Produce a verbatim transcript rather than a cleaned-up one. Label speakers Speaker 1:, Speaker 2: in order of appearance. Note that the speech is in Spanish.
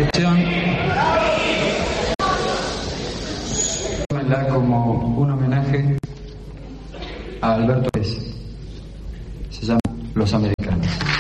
Speaker 1: sección como un homenaje a Alberto Pérez. Se llama Los Americanos.